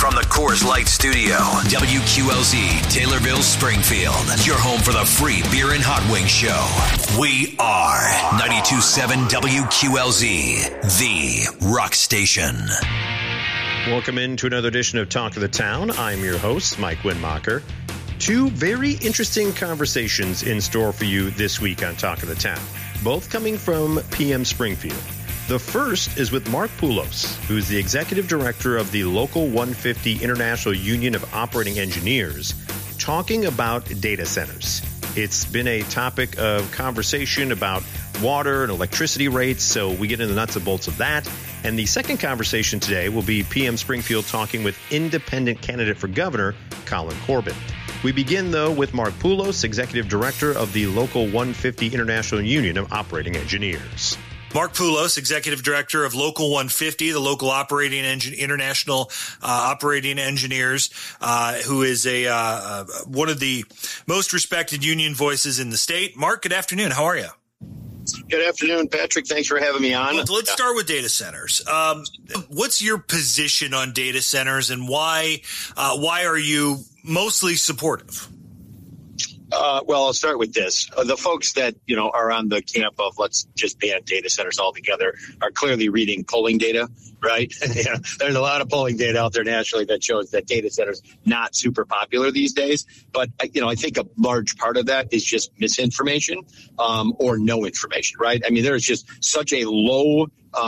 From the Coors Light Studio, WQLZ, Taylorville, Springfield. Your home for the free beer and hot wing show. We are 92.7 WQLZ, the rock station. Welcome into another edition of Talk of the Town. I'm your host, Mike Winmacher. Two very interesting conversations in store for you this week on Talk of the Town, both coming from PM Springfield. The first is with Mark Poulos, who's the executive director of the Local 150 International Union of Operating Engineers, talking about data centers. It's been a topic of conversation about water and electricity rates, so we get into the nuts and bolts of that. And the second conversation today will be PM Springfield talking with independent candidate for governor, Colin Corbett. We begin, though, with Mark Poulos, executive director of the Local 150 International Union of Operating Engineers. Mark Poulos, Executive Director of Local 150, the local international operating engineers, who is one of the most respected union voices in the state. Mark, good afternoon. How are you? Good afternoon, Patrick. Thanks for having me on. Let's start with data centers. What's your position on data centers, and why are you mostly supportive? Well, I'll start with this. The folks that, are on the camp of let's just ban data centers altogether are clearly reading polling data, right? There's a lot of polling data out there nationally that shows that data centers not super popular these days. But, I think a large part of that is just misinformation or no information, right? I mean, there's just such a low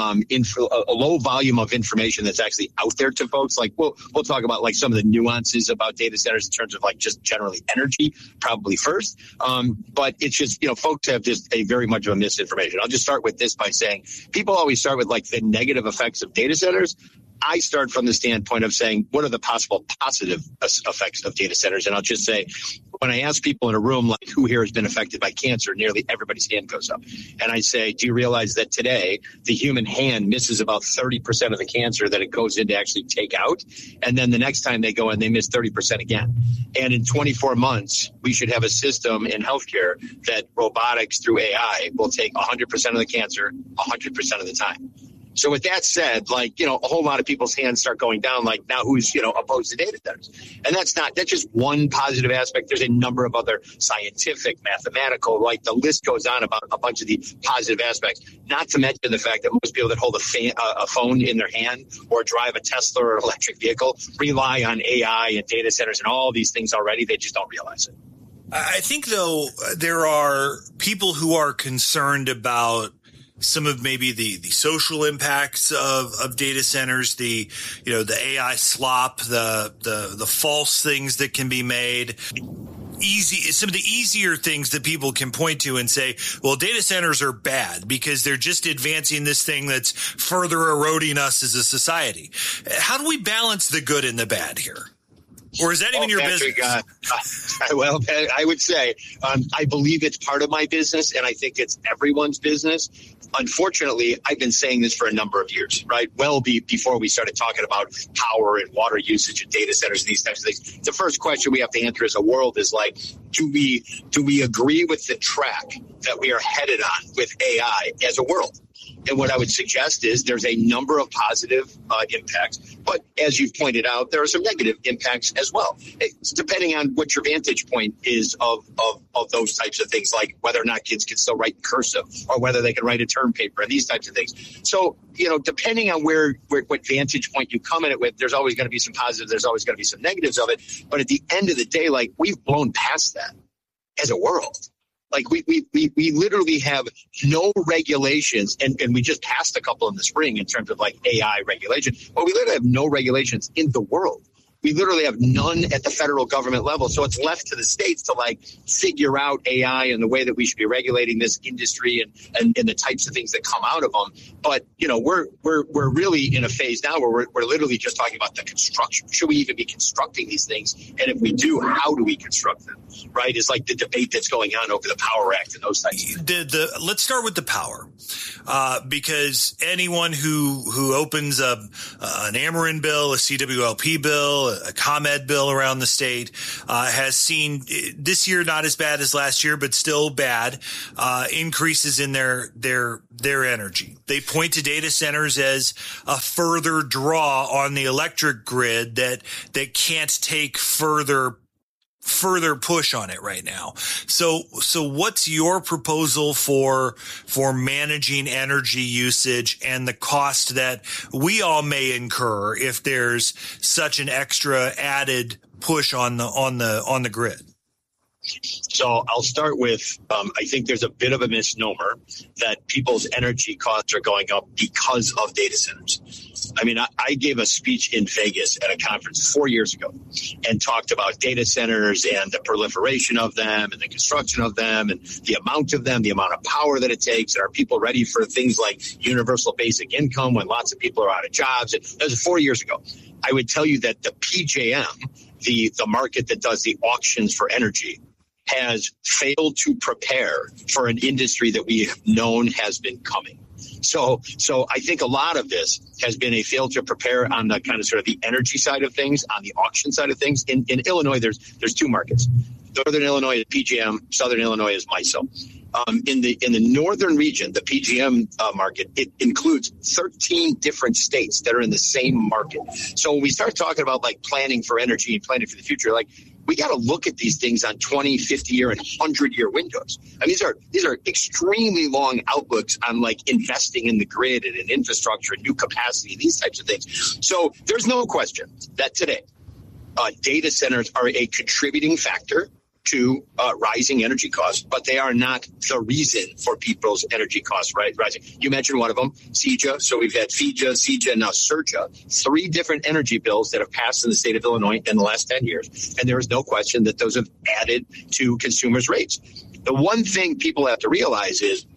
volume of information that's actually out there to folks. Like we'll talk about like some of the nuances about data centers in terms of like just generally energy, probably first. But it's just, folks have just a very much of a misinformation. I'll just start with this by saying people always start with like the negative effects of data centers. I start from the standpoint of saying, what are the possible positive effects of data centers? And I'll just say, when I ask people in a room, like who here has been affected by cancer, nearly everybody's hand goes up. And I say, do you realize that today the human hand misses about 30% of the cancer that it goes in to actually take out? And then the next time they go in, they miss 30% again. And in 24 months, we should have a system in healthcare that robotics through AI will take 100% of the cancer 100% of the time. So with that said, a whole lot of people's hands start going down, like now who's, opposed to data centers? And that's just one positive aspect. There's a number of other scientific, mathematical, the list goes on about a bunch of the positive aspects, not to mention the fact that most people that hold a phone in their hand or drive a Tesla or an electric vehicle rely on AI and data centers and all these things already. They just don't realize it. I think, though, there are people who are concerned about some of maybe the social impacts of data centers, the AI slop, the false things that can be made. Some of the easier things that people can point to and say, well, data centers are bad because they're just advancing this thing that's further eroding us as a society. How do we balance the good and the bad here? Or is that even your Patrick, business? Well, I would say I believe it's part of my business, and I think it's everyone's business. Unfortunately, I've been saying this for a number of years, right? Well, before we started talking about power and water usage and data centers and these types of things. The first question we have to answer as a world is do we agree with the track that we are headed on with AI as a world? And what I would suggest is there's a number of positive impacts, but as you've pointed out, there are some negative impacts as well. It's depending on what your vantage point is of those types of things, like whether or not kids can still write in cursive or whether they can write a term paper and these types of things. So, depending on what vantage point you come in it with, there's always going to be some positives, there's always going to be some negatives of it. But at the end of the day, we've blown past that as a world. We literally have no regulations, and we just passed a couple in the spring in terms of AI regulation. But we literally have no regulations in the world. We literally have none at the federal government level. So it's left to the states to figure out AI and the way that we should be regulating this industry and the types of things that come out of them. But, we're really in a phase now where we're literally just talking about the construction. Should we even be constructing these things? And if we do, how do we construct them? Right? It's like the debate that's going on over the Power Act and those types of things. Let's start with the power, because anyone who opens an Ameren bill, a CWLP bill, a ComEd bill around the state, has seen this year not as bad as last year, but still bad, increases in their energy. They point to data centers as a further draw on the electric grid that can't take further push on it right now. So what's your proposal for managing energy usage and the cost that we all may incur if there's such an extra added push on the grid? So I'll start with, I think there's a bit of a misnomer that people's energy costs are going up because of data centers. I mean, I gave a speech in Vegas at a conference 4 years ago and talked about data centers and the proliferation of them and the construction of them and the amount of them, the amount of power that it takes. And are people ready for things like universal basic income when lots of people are out of jobs? And that was 4 years ago. I would tell you that the PJM, the market that does the auctions for energy, has failed to prepare for an industry that we have known has been coming. So I think a lot of this has been a fail to prepare on the kind of sort of the energy side of things, on the auction side of things. In Illinois, there's two markets. Northern Illinois is PJM, Southern Illinois is MISO. In the northern region, the PJM market, it includes 13 different states that are in the same market. So when we start talking about like planning for energy and planning for the future, like we got to look at these things on 20, 50-year and 100-year windows. And these are extremely long outlooks on like investing in the grid and in infrastructure and new capacity, these types of things. So there's no question that today data centers are a contributing factor to rising energy costs, but they are not the reason for people's energy costs rising. You mentioned one of them, CEJA. So we've had FEJA, CEJA, and now SERJA, 3 different energy bills that have passed in the state of Illinois in the last 10 years. And there is no question that those have added to consumers' rates. The one thing people have to realize is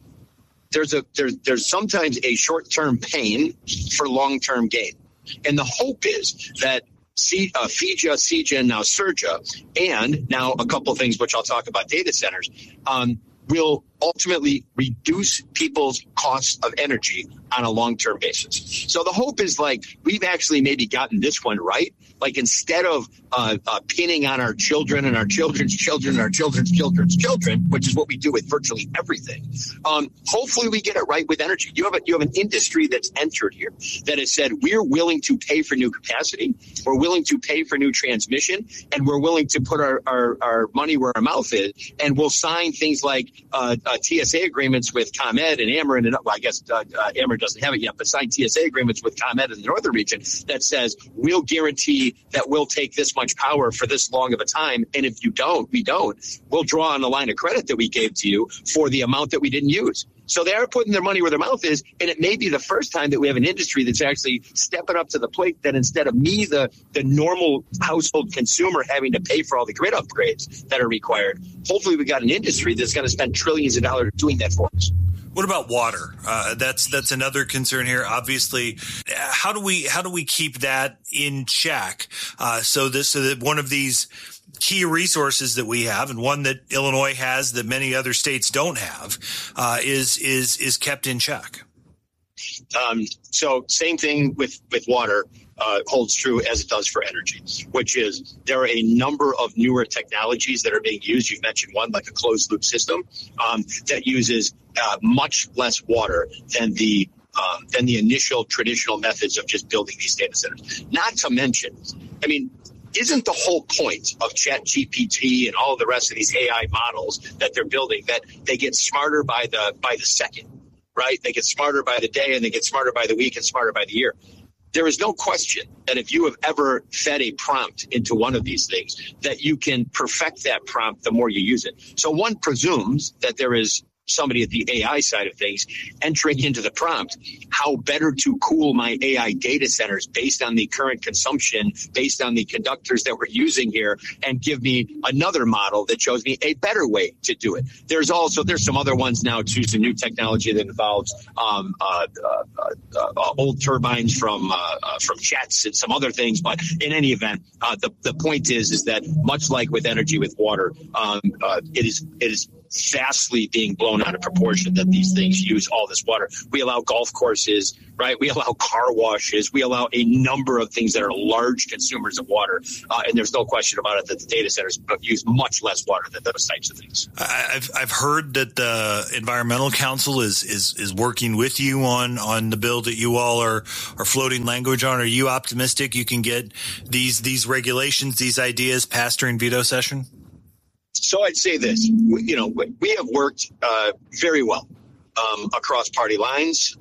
there's sometimes a short-term pain for long-term gain. And the hope is that FEJA, CEJA, and now SERJA, and now a couple of things which I'll talk about data centers, will ultimately reduce people's costs of energy on a long-term basis. So the hope is like we've actually maybe gotten this one right. Like instead of pinning on our children and our children's children and our children's children's children, which is what we do with virtually everything, hopefully we get it right with energy. You have an industry that's entered here that has said we're willing to pay for new capacity, we're willing to pay for new transmission, and we're willing to put our money where our mouth is, and we'll sign things like TSA agreements with ComEd and Ameren, and well, I guess Ameren doesn't have it yet, but sign TSA agreements with ComEd in the northern region that says we'll guarantee that we'll take this much power for this long of a time, and if you don't, we don't. We'll draw on the line of credit that we gave to you for the amount that we didn't use. So they are putting their money where their mouth is, and it may be the first time that we have an industry that's actually stepping up to the plate, that instead of me, the normal household consumer, having to pay for all the grid upgrades that are required, hopefully we got an industry that's going to spend trillions of dollars doing that for us. What about water? That's another concern here. Obviously, how do we keep that in check? So that one of these key resources that we have, and one that Illinois has that many other states don't have, is kept in check. So same thing with water holds true as it does for energy, which is there are a number of newer technologies that are being used. You've mentioned one, like a closed loop system that uses much less water than the initial traditional methods of just building these data centers. Not to mention, I mean, isn't the whole point of ChatGPT and all the rest of these AI models that they're building that they get smarter by the second, right? They get smarter by the day, and they get smarter by the week, and smarter by the year. There is no question that if you have ever fed a prompt into one of these things, that you can perfect that prompt the more you use it. So one presumes that there is somebody at the AI side of things entering into the prompt, how better to cool my AI data centers based on the current consumption, based on the conductors that we're using here, and give me another model that shows me a better way to do it. There's some other ones now too, some new technology that involves old turbines from jets and some other things. But in any event, the point is that much like with energy, with water, it is vastly being blown out of proportion that these things use all this water. We allow golf courses, right? We allow car washes. We allow a number of things that are large consumers of water. And there's no question about it that the data centers use much less water than those types of things. I've heard that the Environmental Council is working with you on the bill that you all are floating language on. Are you optimistic you can get these regulations, these ideas passed during veto session? So I'd say this, we have worked very well across party lines,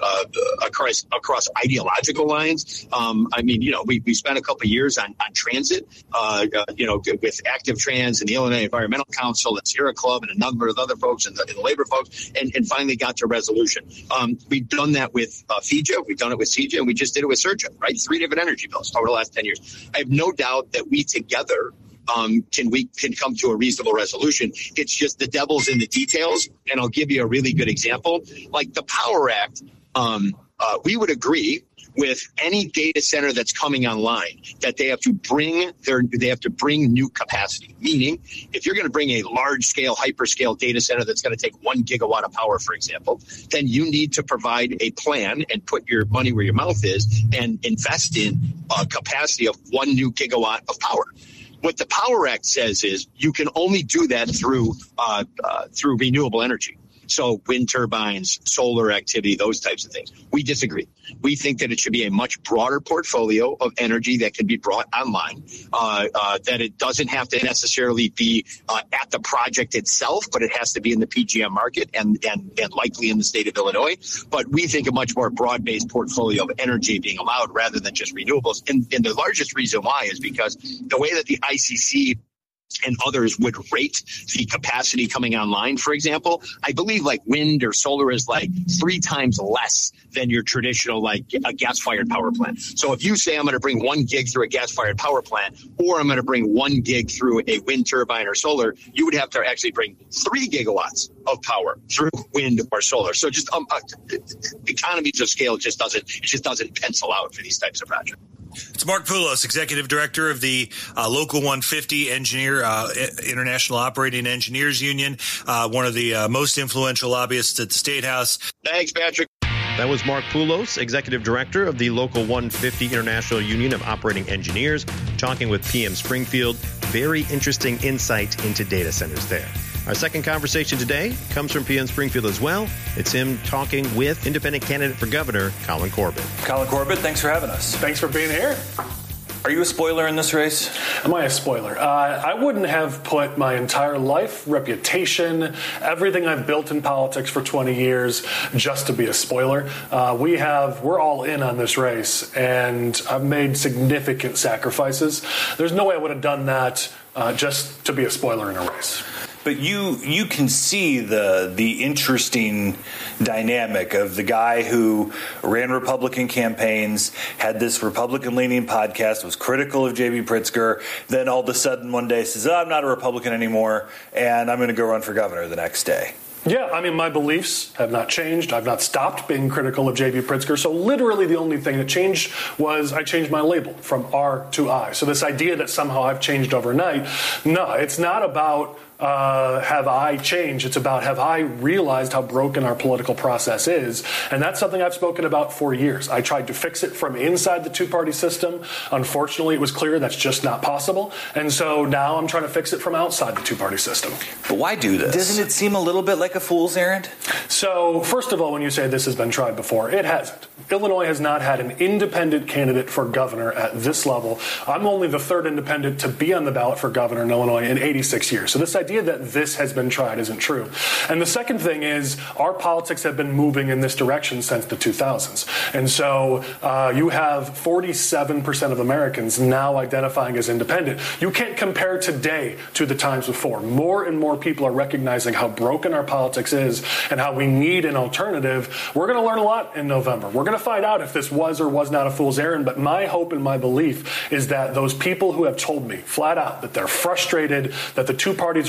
across ideological lines. We spent a couple of years on transit, with Active Trans and the Illinois Environmental Council and Sierra Club and a number of other folks and the labor folks, and finally got to a resolution. We've done that with FEJA, we've done it with CEJA, and we just did it with CERJA, right? 3 different energy bills over the last 10 years. I have no doubt that we together can come to a reasonable resolution. It's just the devil's in the details. And I'll give you a really good example. Like the Power Act, we would agree with any data center that's coming online that they have to bring new capacity. Meaning, if you're going to bring a large scale, hyperscale data center that's going to take 1 gigawatt of power, for example, then you need to provide a plan and put your money where your mouth is and invest in a capacity of 1 new gigawatt of power. What the Power Act says is you can only do that through renewable energy. So wind turbines, solar activity, those types of things. We disagree. We think that it should be a much broader portfolio of energy that can be brought online, that it doesn't have to necessarily be at the project itself, but it has to be in the PJM market and likely in the state of Illinois. But we think a much more broad-based portfolio of energy being allowed rather than just renewables. And the largest reason why is because the way that the ICC and others would rate the capacity coming online, for example, I believe like wind or solar is like 3 times less than your traditional, like a gas-fired power plant. So if you say I'm going to bring 1 gig through a gas-fired power plant, or I'm going to bring 1 gig through a wind turbine or solar, you would have to actually bring 3 gigawatts of power through wind or solar. So just economies of scale just doesn't pencil out for these types of projects. It's Mark Poulos, Executive Director of the Local 150 International Operating Engineers Union, one of the most influential lobbyists at the State House. Thanks, Patrick. That was Mark Poulos, Executive Director of the Local 150 International Union of Operating Engineers, talking with PM Springfield. Very interesting insight into data centers there. Our second conversation today comes from PM Springfield as well. It's him talking with independent candidate for governor, Colin Corbett. Colin Corbett, thanks for having us. Thanks for being here. Are you a spoiler in this race? Am I a spoiler? I wouldn't have put my entire life, reputation, everything I've built in politics for 20 years just to be a spoiler. We're all in on this race, and I've made significant sacrifices. There's no way I would have done that just to be a spoiler in a race. But you can see the interesting dynamic of the guy who ran Republican campaigns, had this Republican-leaning podcast, was critical of J.B. Pritzker, then all of a sudden one day says, I'm not a Republican anymore, and I'm going to go run for governor the next day. Yeah, I mean, my beliefs have not changed. I've not stopped being critical of J.B. Pritzker. So literally the only thing that changed was I changed my label from R to I. So this idea that somehow I've changed overnight, no, it's not about have I changed. It's about have I realized how broken our political process is. And that's something I've spoken about for years. I tried to fix it from inside the two-party system. Unfortunately, it was clear that's just not possible. And so now I'm trying to fix it from outside the two-party system. But why do this? Doesn't it seem a little bit like a fool's errand? So first of all, when you say this has been tried before, it hasn't. Illinois has not had an independent candidate for governor at this level. I'm only the third independent to be on the ballot for governor in Illinois in 86 years. So this idea that this has been tried isn't true. And the second thing is our politics have been moving in this direction since the 2000s. And so you have 47% of Americans now identifying as independent. You can't compare today to the times before. More and more people are recognizing how broken our politics is and how we need an alternative. We're going to learn a lot in November. We're going to find out if this was or was not a fool's errand. But my hope and my belief is that those people who have told me flat out that they're frustrated, that the two parties are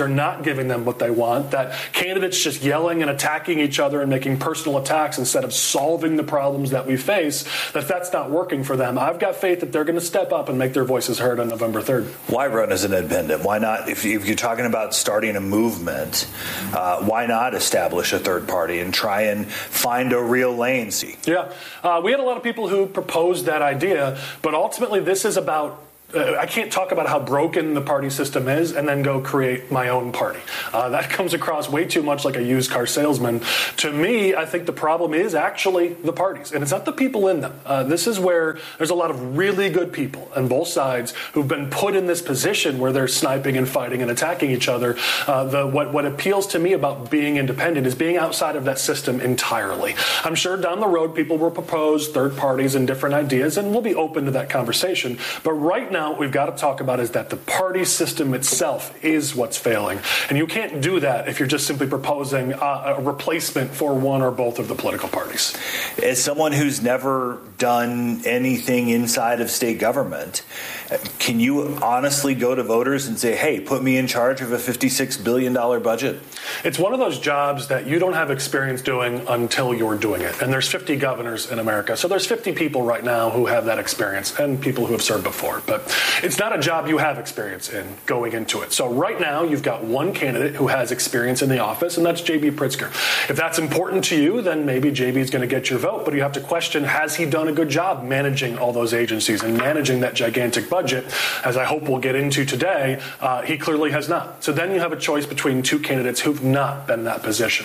not giving them what they want, that candidates just yelling and attacking each other and making personal attacks instead of solving the problems that we face, that's not working for them. I've got faith that they're going to step up and make their voices heard on November 3rd. Why run as an independent? Why not, if you're talking about starting a movement, why not establish a third party and try and find a real lane? Yeah. We had a lot of people who proposed that idea, but ultimately this is about I can't talk about how broken the party system is and then go create my own party. That comes across way too much like a used car salesman. To me, I think the problem is actually the parties, and it's not the people in them. This is where there's a lot of really good people on both sides who've been put in this position where they're sniping and fighting and attacking each other. What appeals to me about being independent is being outside of that system entirely. I'm sure down the road people will propose third parties and different ideas, and we'll be open to that conversation. But right now, what we've got to talk about is that the party system itself is what's failing. And you can't do that if you're just simply proposing a replacement for one or both of the political parties. As someone who's never done anything inside of state government, can you honestly go to voters and say, hey, put me in charge of a $56 billion budget? It's one of those jobs that you don't have experience doing until you're doing it. And there's 50 governors in America. So there's 50 people right now who have that experience and people who have served before. But it's not a job you have experience in going into it. So right now, you've got one candidate who has experience in the office, and that's J.B. Pritzker. If that's important to you, then maybe J.B. is going to get your vote. But you have to question, has he done a good job managing all those agencies and managing that gigantic budget? As I hope we'll get into today, he clearly has not. So then you have a choice between two candidates who've not been in that position.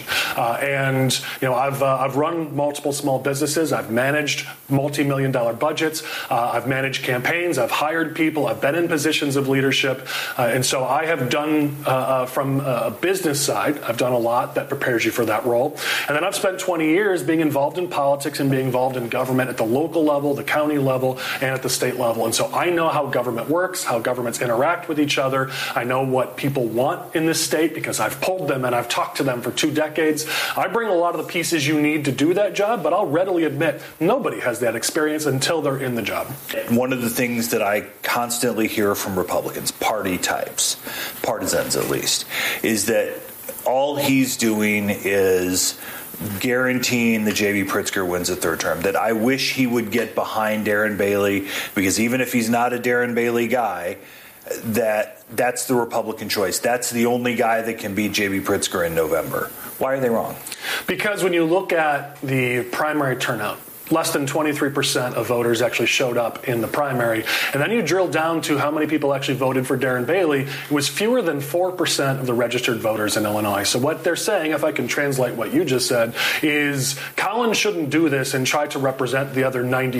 I've run multiple small businesses. I've managed multi-million-dollar budgets. I've managed campaigns. I've hired people. I've been in positions of leadership. And so I have done, from a business side, I've done a lot that prepares you for that role. And then I've spent 20 years being involved in politics and being involved in government at the local level, the county level, and at the state level. And so I know how government works, how governments interact with each other. I know what people want in this state because I've polled them and I've talked to them for 2 decades. I bring a lot of the pieces you need to do that job, but I'll readily admit nobody has that experience until they're in the job. One of the things that I constantly hear from Republicans, party types, partisans at least, is that all he's doing is guaranteeing that J.B. Pritzker wins a third term, that I wish he would get behind Darren Bailey, because even if he's not a Darren Bailey guy, that's the Republican choice. That's the only guy that can beat J.B. Pritzker in November. Why are they wrong? Because when you look at the primary turnout, less than 23% of voters actually showed up in the primary. And then you drill down to how many people actually voted for Darren Bailey. It was fewer than 4% of the registered voters in Illinois. So what they're saying, if I can translate what you just said, is Colin shouldn't do this and try to represent the other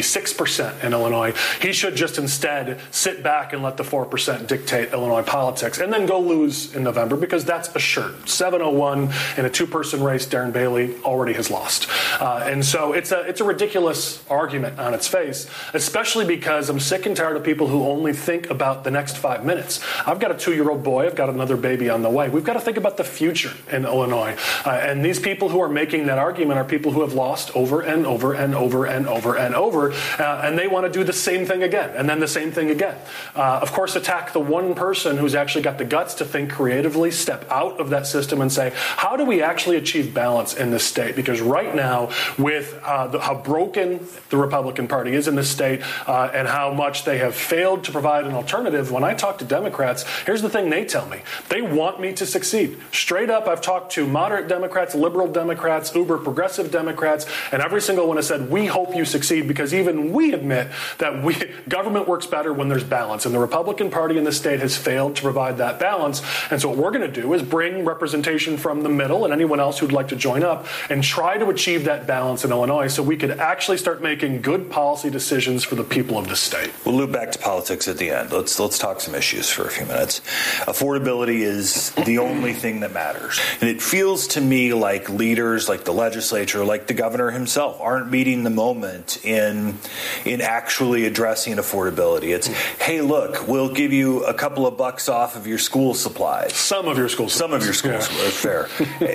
96% in Illinois. He should just instead sit back and let the 4% dictate Illinois politics and then go lose in November, because that's assured. 701 in a 2-person race, Darren Bailey already has lost. And so it's a ridiculous argument on its face, especially because I'm sick and tired of people who only think about the next 5 minutes. I've got a 2-year-old boy. I've got another baby on the way. We've got to think about the future in Illinois. And these people who are making that argument are people who have lost over and over and over and over and over, and they want to do the same thing again, and then the same thing again. Of course, attack the one person who's actually got the guts to think creatively, step out of that system and say, how do we actually achieve balance in this state? Because right now, with how broken the Republican Party is in this state and how much they have failed to provide an alternative, when I talk to Democrats, here's the thing they tell me. They want me to succeed. Straight up, I've talked to moderate Democrats, liberal Democrats, uber progressive Democrats, and every single one has said, we hope you succeed, because even we admit that government works better when there's balance, and the Republican Party in the state has failed to provide that balance. And so what we're going to do is bring representation from the middle and anyone else who'd like to join up and try to achieve that balance in Illinois so we could actually start making good policy decisions for the people of the state. We'll loop back to politics at the end. Let's talk some issues for a few minutes. Affordability is the only thing that matters. And it feels to me like leaders, like the legislature, like the governor himself, aren't meeting the moment in actually addressing affordability. It's, hey, look, we'll give you a couple of bucks off of your school supplies. Some of your school supplies. Some of your school supplies, fair.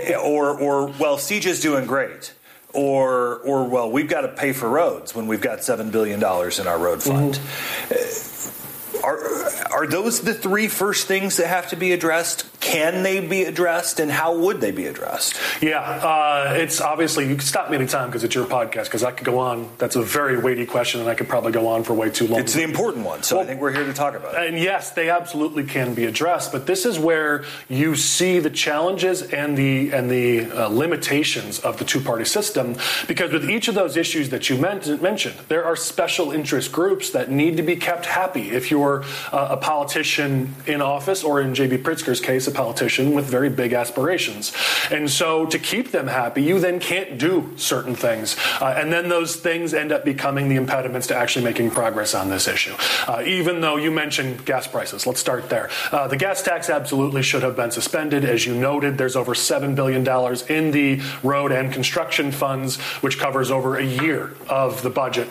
or, well, CJ's doing great. Or, well, we've got to pay for roads when we've got $7 billion in our road fund. Mm-hmm. Are those the 3 first things that have to be addressed? Can they be addressed, and how would they be addressed? Yeah, it's obviously, you can stop me anytime because it's your podcast, because I could go on. That's a very weighty question, and I could probably go on for way too long. It's the important one, so I think we're here to talk about it. And yes, they absolutely can be addressed, but this is where you see the challenges and the limitations of the two-party system, because with each of those issues that you mentioned, there are special interest groups that need to be kept happy. If you're a politician in office, or in J.B. Pritzker's case, a politician with very big aspirations. And so to keep them happy, you then can't do certain things. And then those things end up becoming the impediments to actually making progress on this issue. Even though you mentioned gas prices, let's start there. The gas tax absolutely should have been suspended. As you noted, there's over $7 billion in the road and construction funds, which covers over a year of the budget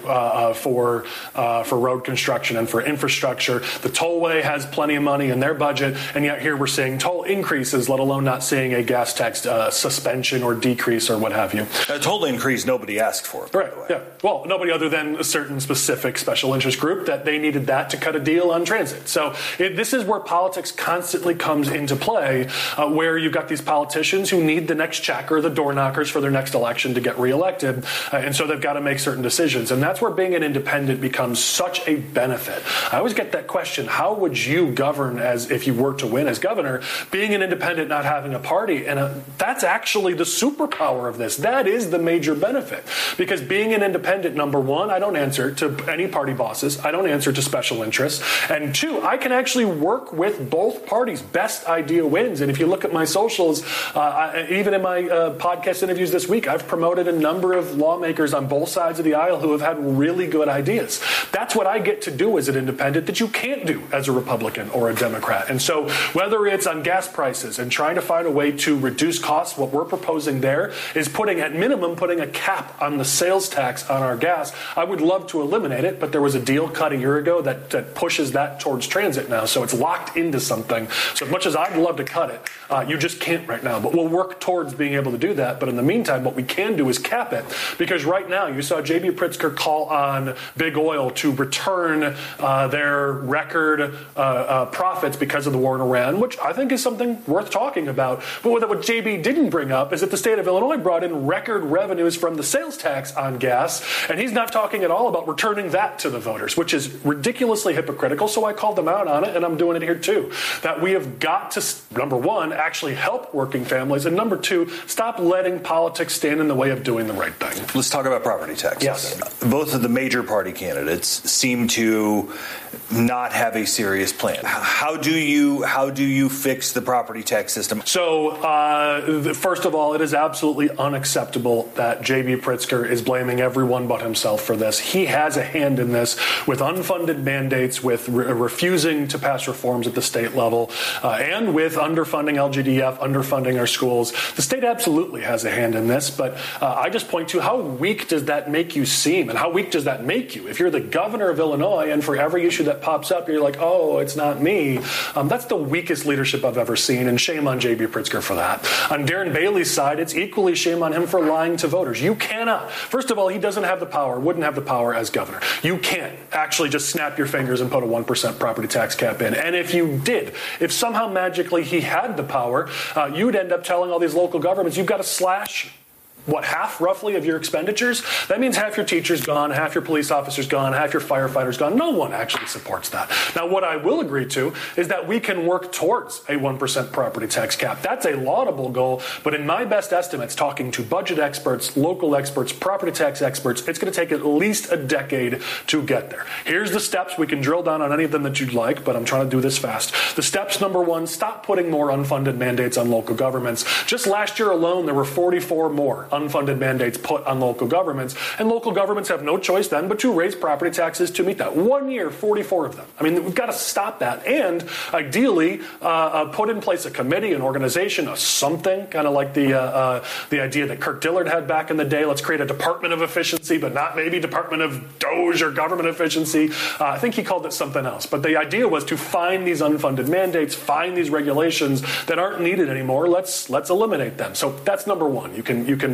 for road construction and for infrastructure. The tollway has plenty of money in their budget, and yet here we're seeing toll increases, let alone not seeing a gas tax suspension or decrease or what have you. A toll increase nobody asked for. Right, yeah. Well, nobody other than a certain specific special interest group that they needed that to cut a deal on transit. So this is where politics constantly comes into play, where you've got these politicians who need the next check or the door knockers for their next election to get reelected, and so they've got to make certain decisions. And that's where being an independent becomes such a benefit. I always get that question, how would you govern as if you were to win as governor, being an independent, not having a party? And that's actually the superpower of this. That is the major benefit. Because being an independent, number one, I don't answer to any party bosses. I don't answer to special interests. And two, I can actually work with both parties. Best idea wins. And if you look at my socials, even in my podcast interviews this week, I've promoted a number of lawmakers on both sides of the aisle who have had really good ideas. That's what I get to do as an independent that you can't do as a Republican or a Democrat. And so whether it's on gas prices and trying to find a way to reduce costs, what we're proposing there is putting a cap on the sales tax on our gas. I would love to eliminate it, but there was a deal cut a year ago that pushes that towards transit now. So it's locked into something. So as much as I'd love to cut it, you just can't right now. But we'll work towards being able to do that. But in the meantime, what we can do is cap it. Because right now, you saw J.B. Pritzker call on big oil to return their record profits because of the war in Iran, which I think is something worth talking about. But what J.B. didn't bring up is that the state of Illinois brought in record revenues from the sales tax on gas, and he's not talking at all about returning that to the voters, which is ridiculously hypocritical. So I called them out on it, and I'm doing it here too. That we have got to, number one, actually help working families, and number two, stop letting politics stand in the way of doing the right thing. Let's talk about property taxes. Yes. Both of the major party candidates seem to not have a serious plan. How do you fix the property tax system? So, first of all, it is absolutely unacceptable that J.B. Pritzker is blaming everyone but himself for this. He has a hand in this with unfunded mandates, with refusing to pass reforms at the state level, and with underfunding LGDF, underfunding our schools. The state absolutely has a hand in this, but I just point to how weak does that make you seem, and how weak does that make you? If you're the governor of Illinois and for every issue that pops up, you're like, oh, it's not me. That's the weakest leadership I've ever seen, and shame on J.B. Pritzker for that. On Darren Bailey's side, it's equally shame on him for lying to voters. You cannot. First of all, he doesn't have the power, wouldn't have the power as governor. You can't actually just snap your fingers and put a 1% property tax cap in. And if you did, if somehow magically he had the power, you'd end up telling all these local governments, you've got to slash half roughly of your expenditures? That means half your teachers gone, half your police officers gone, half your firefighters gone. No one actually supports that. Now, what I will agree to is that we can work towards a 1% property tax cap. That's a laudable goal, but in my best estimates, talking to budget experts, local experts, property tax experts, it's going to take at least a decade to get there. Here's the steps. We can drill down on any of them that you'd like, but I'm trying to do this fast. The steps, number one, stop putting more unfunded mandates on local governments. Just last year alone, there were 44 more unfunded mandates put on local governments, and local governments have no choice then but to raise property taxes to meet that. 1 year, 44 of them. I mean, we've got to stop that, and ideally put in place a committee, an organization, something, kind of like the idea that Kirk Dillard had back in the day. Let's create a Department of Efficiency, but not maybe Department of Doge or Government Efficiency. I think he called it something else. But the idea was to find these unfunded mandates, find these regulations that aren't needed anymore. Let's eliminate them. So that's number one. You can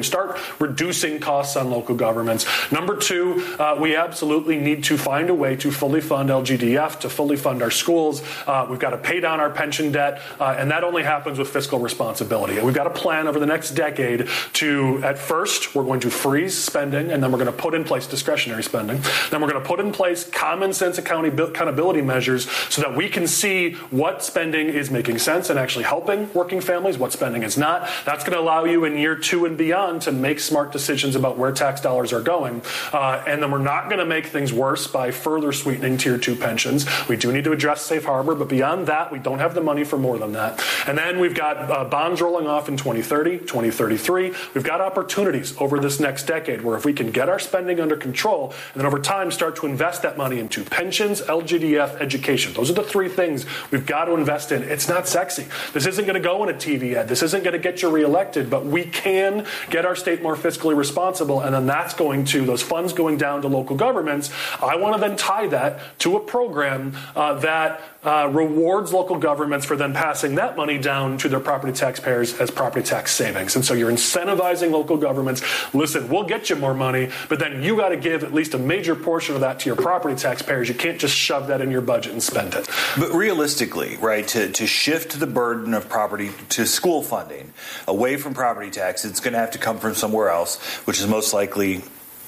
start reducing costs on local governments. Number two, we absolutely need to find a way to fully fund LGDF, to fully fund our schools. We've got to pay down our pension debt, and that only happens with fiscal responsibility. And we've got a plan over the next decade to, at first, we're going to freeze spending, and then we're going to put in place discretionary spending. Then we're going to put in place common sense accountability measures so that we can see what spending is making sense and actually helping working families, what spending is not. That's going to allow you in year 2 and beyond to make smart decisions about where tax dollars are going. And then we're not going to make things worse by further sweetening tier 2 pensions. We do need to address safe harbor, but beyond that, we don't have the money for more than that. And then we've got bonds rolling off in 2030, 2033. We've got opportunities over this next decade where if we can get our spending under control and then over time start to invest that money into pensions, LGDF, education. Those are the 3 things we've got to invest in. It's not sexy. This isn't going to go in a TV ad. This isn't going to get you reelected, but we can get our state more fiscally responsible, and then that's going to, those funds going down to local governments. I want to then tie that to a program that rewards local governments for then passing that money down to their property taxpayers as property tax savings. And so you're incentivizing local governments. Listen, we'll get you more money, but then you got to give at least a major portion of that to your property taxpayers. You can't just shove that in your budget and spend it. But realistically, right, to shift the burden of property to school funding away from property tax, it's going to have to come from somewhere else, which is most likely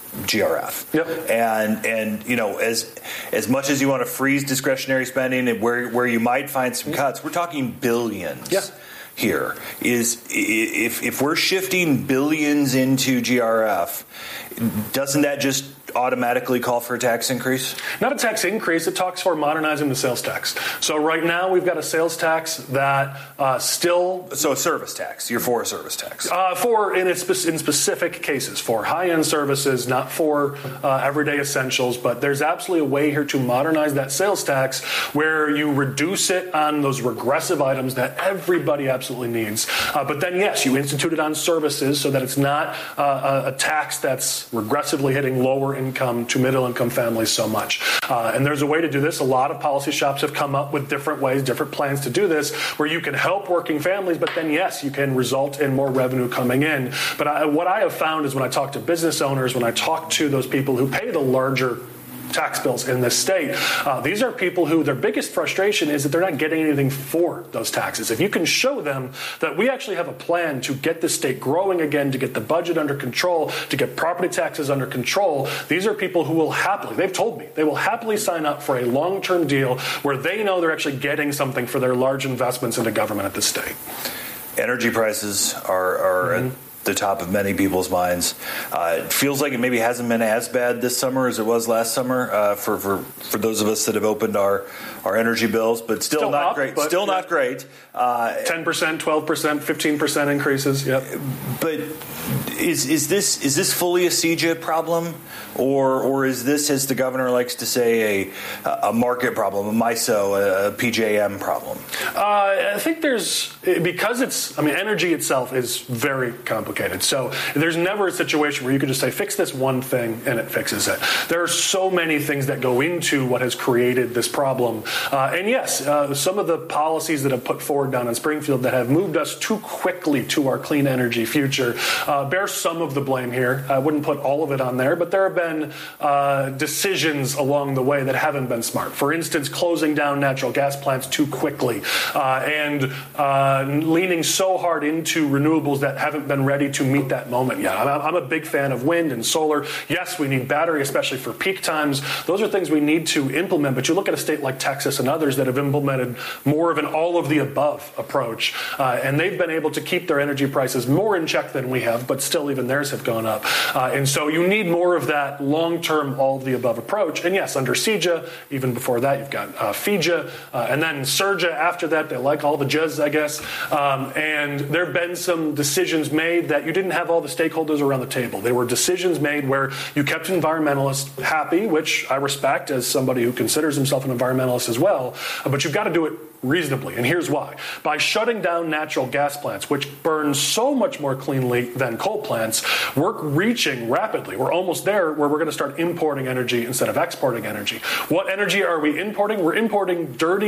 GRF. Yep. And you know, as much as you want to freeze discretionary spending and where you might find some cuts, we're talking billions. Yeah. Here is if we're shifting billions into GRF, doesn't that just automatically call for a tax increase? Not a tax increase. It talks for modernizing the sales tax. So right now we've got a sales tax that still... So a service tax. You're for a service tax? In specific cases, for high-end services, not for everyday essentials. But there's absolutely a way here to modernize that sales tax where you reduce it on those regressive items that everybody absolutely needs. But then, yes, you institute it on services so that it's not a tax that's regressively hitting lower income to middle income families so much. And there's a way to do this. A lot of policy shops have come up with different ways, different plans to do this, where you can help working families, but then, yes, you can result in more revenue coming in. But what I have found is when I talk to business owners, when I talk to those people who pay the larger tax bills in this state, these are people who their biggest frustration is that they're not getting anything for those taxes. If you can show them that we actually have a plan to get the state growing again, to get the budget under control, to get property taxes under control, these are people who will happily, they've told me, they will happily sign up for a long-term deal where they know they're actually getting something for their large investments into government at the state. Energy prices are at the top of many people's minds. It feels like it maybe hasn't been as bad this summer as it was last summer for those of us that have opened our energy bills, but still not up, great. But still not great. 10%, 12%, 15% increases. Yep. But is this fully a CEJA problem, or is this, as the governor likes to say, a market problem, a MISO, a PJM problem? I think because energy itself is very complicated. So there's never a situation where you can just say, fix this one thing and it fixes it. There are so many things that go into what has created this problem. And yes, some of the policies that have put forward down in Springfield that have moved us too quickly to our clean energy future bear some of the blame here. I wouldn't put all of it on there, but there have been decisions along the way that haven't been smart. For instance, closing down natural gas plants too quickly and leaning so hard into renewables that haven't been ready to meet that moment yet. I'm a big fan of wind and solar. Yes, we need battery, especially for peak times. Those are things we need to implement. But you look at a state like Texas and others that have implemented more of an all-of-the-above approach, and they've been able to keep their energy prices more in check than we have, but still even theirs have gone up. And so you need more of that long-term all-of-the-above approach. And yes, under CEJA, even before that, you've got FEJA, and then SERJA after that. They like all the JAs, I guess. And there have been some decisions made that you didn't have all the stakeholders around the table. There were decisions made where you kept environmentalists happy, which I respect as somebody who considers himself an environmentalist as well, but you've got to do it reasonably, and here's why. By shutting down natural gas plants, which burn so much more cleanly than coal plants, we're reaching rapidly. We're almost there where we're going to start importing energy instead of exporting energy. What energy are we importing? We're importing dirty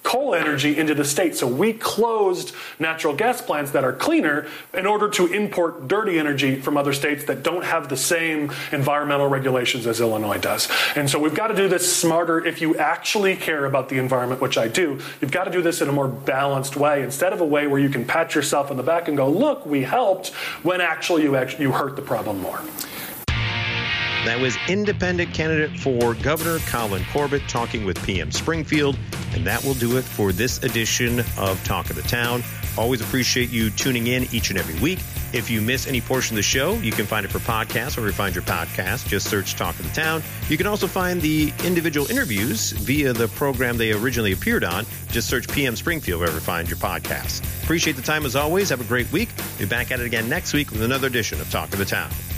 coal energy into the state. So we closed natural gas plants that are cleaner in order to import dirty energy from other states that don't have the same environmental regulations as Illinois does. And so we've got to do this smarter. If you actually care about the environment, which I do, you've got to do this in a more balanced way, instead of a way where you can pat yourself on the back and go, look, we helped, when actually you hurt the problem more. That was independent candidate for Governor Colin Corbett talking with PM Springfield. And that will do it for this edition of Talk of the Town. Always appreciate you tuning in each and every week. If you miss any portion of the show, you can find it for podcasts wherever you find your podcast. Just search Talk of the Town. You can also find the individual interviews via the program they originally appeared on. Just search PM Springfield wherever you find your podcasts. Appreciate the time as always. Have a great week. Be back at it again next week with another edition of Talk of the Town.